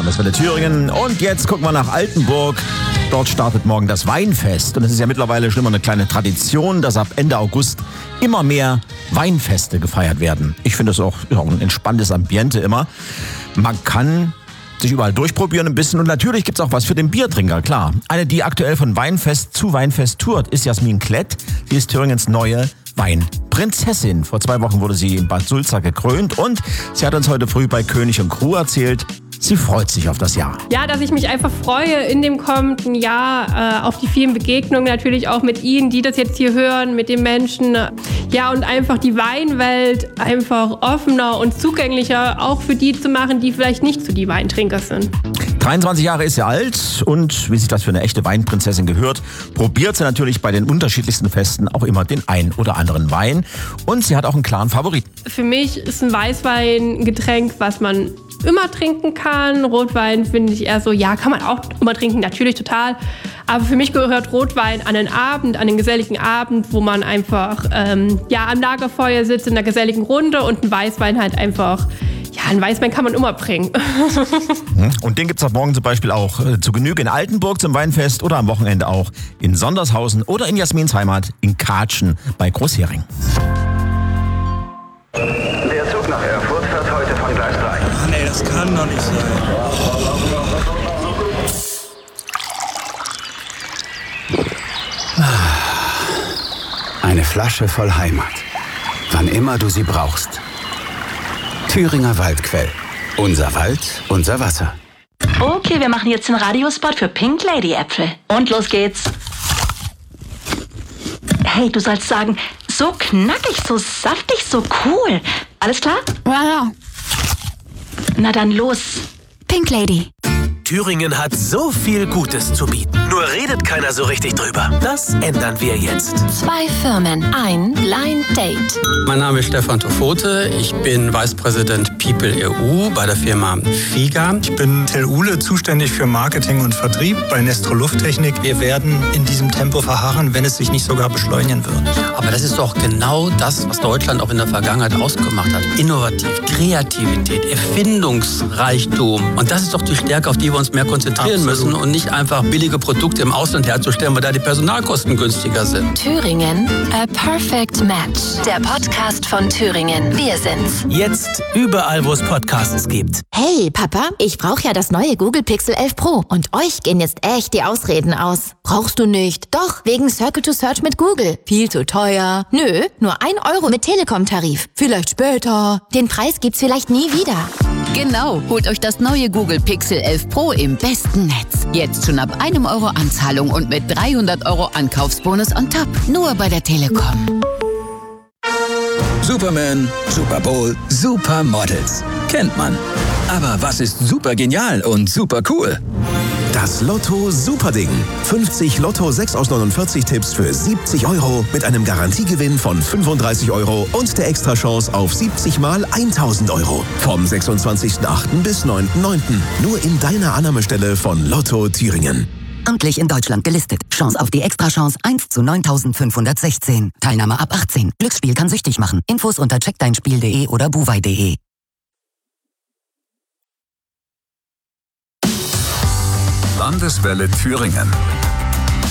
Landeswelle Thüringen. Und jetzt gucken wir nach Altenburg. Dort startet morgen das Weinfest. Und es ist ja mittlerweile schon immer eine kleine Tradition, dass ab Ende August immer mehr Weinfeste gefeiert werden. Ich finde das auch ein entspanntes Ambiente immer. Man kann sich überall durchprobieren ein bisschen und natürlich gibt's auch was für den Biertrinker, klar. Eine, die aktuell von Weinfest zu Weinfest tourt, ist Jasmin Klett. Sie ist Thüringens neue Weinprinzessin. Vor 2 Wochen wurde sie in Bad Sulza gekrönt und sie hat uns heute früh bei König und Crew erzählt, sie freut sich auf das Jahr. Ja, dass ich mich einfach freue in dem kommenden Jahr auf die vielen Begegnungen, natürlich auch mit Ihnen, die das jetzt hier hören, mit den Menschen. Ja, und einfach die Weinwelt einfach offener und zugänglicher auch für die zu machen, die vielleicht nicht so die Weintrinker sind. 23 Jahre ist sie alt und wie sich das für eine echte Weinprinzessin gehört, probiert sie natürlich bei den unterschiedlichsten Festen auch immer den ein oder anderen Wein. Und sie hat auch einen klaren Favoriten. Für mich ist ein Weißwein ein Getränk, was man immer trinken kann. Rotwein finde ich eher so, ja, kann man auch immer trinken, natürlich total. Aber für mich gehört Rotwein an einen Abend, an einen geselligen Abend, wo man einfach am Lagerfeuer sitzt in einer geselligen Runde und ein Weißwein halt einfach, ja, ein Weißwein kann man immer bringen. Und den gibt's ab morgen zum Beispiel auch zu Genüge in Altenburg zum Weinfest oder am Wochenende auch in Sondershausen oder in Jasmins Heimat in Katschen bei Großhering. Der Zug nach Erfurt fährt heute von Gleis 3. Ach nee, das kann doch nicht sein. Eine Flasche voll Heimat. Wann immer du sie brauchst. Thüringer Waldquell. Unser Wald, unser Wasser. Okay, wir machen jetzt den Radiospot für Pink Lady Äpfel. Und los geht's. Hey, du sollst sagen, so knackig, so saftig, so cool. Alles klar? Ja. Na dann los. Pink Lady. Thüringen hat so viel Gutes zu bieten. Nur redet keiner so richtig drüber. Das ändern wir jetzt. 2 Firmen, ein Blind Date. Mein Name ist Stefan Tofote. Ich bin Vice President People EU bei der Firma FIGA. Ich bin Till Uhle, zuständig für Marketing und Vertrieb bei Nestro Lufttechnik. Wir werden in diesem Tempo verharren, wenn es sich nicht sogar beschleunigen wird. Aber das ist doch genau das, was Deutschland auch in der Vergangenheit ausgemacht hat. Innovativ, Kreativität, Erfindungsreichtum. Und das ist doch die Stärke, auf die wir uns mehr konzentrieren müssen und nicht einfach billige Produkte im Ausland herzustellen, weil da die Personalkosten günstiger sind. Thüringen, a perfect match. Der Podcast von Thüringen. Wir sind's. Jetzt überall, wo es Podcasts gibt. Hey, Papa, ich brauche ja das neue Google Pixel 11 Pro. Und euch gehen jetzt echt die Ausreden aus. Brauchst du nicht? Doch, wegen Circle to Search mit Google. Viel zu teuer. Nö, nur 1 Euro mit Telekom-Tarif. Vielleicht später. Den Preis gibt's vielleicht nie wieder. Genau, holt euch das neue Google Pixel 11 Pro im besten Netz. Jetzt schon ab 1 Euro Anzahlung und mit 300 Euro Ankaufsbonus on top. Nur bei der Telekom. Superman, Super Bowl, Supermodels. Kennt man. Aber was ist super genial und super cool? Das Lotto Superding. 50 Lotto 6 aus 49 Tipps für 70 Euro mit einem Garantiegewinn von 35 Euro und der Extrachance auf 70 mal 1000 Euro. Vom 26.08. bis 9.09. Nur in deiner Annahmestelle von Lotto Thüringen. Amtlich in Deutschland gelistet. Chance auf die Extrachance 1 zu 9516. Teilnahme ab 18. Glücksspiel kann süchtig machen. Infos unter checkdeinspiel.de oder buwei.de. Landeswelle Thüringen.